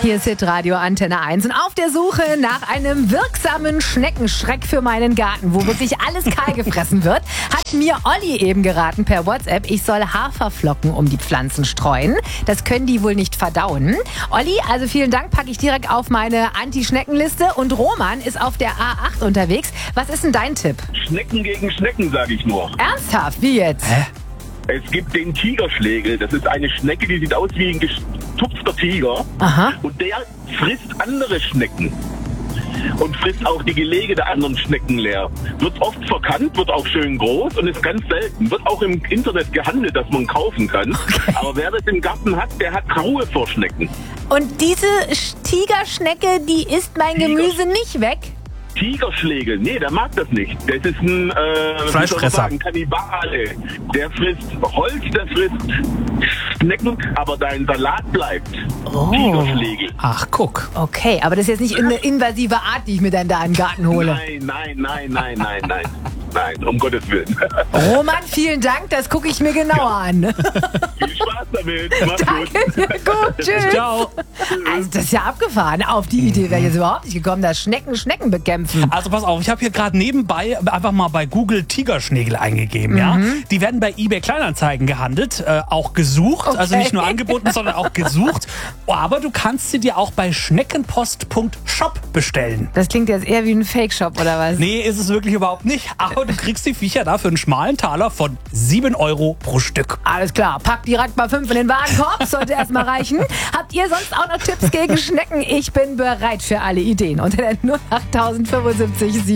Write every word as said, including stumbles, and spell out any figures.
Hier ist Hitradio Antenne eins und auf der Suche nach einem wirksamen Schneckenschreck für meinen Garten, wo wirklich alles kahl gefressen wird, hat mir Olli eben geraten per WhatsApp, ich soll Haferflocken um die Pflanzen streuen. Das können die wohl nicht verdauen. Olli, also vielen Dank, packe ich direkt auf meine Anti-Schneckenliste. Und Roman ist auf der A acht unterwegs. Was ist denn dein Tipp? Schnecken gegen Schnecken, sage ich nur. Ernsthaft? Wie jetzt? Hä? Es gibt den Tigerschlegel. Das ist eine Schnecke, die sieht aus wie ein gestupfter Tiger. Aha. Und der frisst andere Schnecken. Und frisst auch die Gelege der anderen Schnecken leer. Wird oft verkannt, wird auch schön groß und ist ganz selten. Wird auch im Internet gehandelt, dass man kaufen kann. Okay. Aber wer das im Garten hat, der hat Ruhe vor Schnecken. Und diese Tigerschnecke, die isst mein Tiger- Gemüse nicht weg? Tigerschlegel, nee, der mag das nicht. Das ist ein äh, Fleischfresser. wie soll man sagen, Kannibale. Der frisst Holz, der frisst Schnecken, aber dein Salat bleibt. Oh. Tigerschlegel. Ach, guck. Okay, aber das ist jetzt nicht eine invasive Art, die ich mir dann da in den Garten hole. Nein, nein, nein, nein, nein, nein. Nein, um Gottes Willen. Roman, vielen Dank, das gucke ich mir genauer an. Viel Spaß damit. Mach's Danke dir, gut, tschüss. Ciao. Also das ist ja abgefahren. Auf die Idee wäre ich jetzt überhaupt nicht gekommen, dass Schnecken Schnecken bekämpfen. Also pass auf, ich habe hier gerade nebenbei einfach mal bei Google Tigerschnegel eingegeben. Ja? Die werden bei eBay Kleinanzeigen gehandelt, äh, auch gesucht. Also Okay. nicht nur angeboten, sondern auch gesucht. Aber du kannst sie dir auch bei schneckenpost punkt shop bestellen. Das klingt jetzt eher wie ein Fake-Shop, oder was? Nee, ist es wirklich überhaupt nicht. Aber du kriegst die Viecher da für einen schmalen Taler von sieben Euro pro Stück. Alles klar, pack direkt mal fünf in den Warenkorb, sollte erstmal reichen. Habt ihr sonst auch noch Tipps gegen Schnecken? Ich bin bereit für alle Ideen unter der null acht fünfundsiebzig sieben.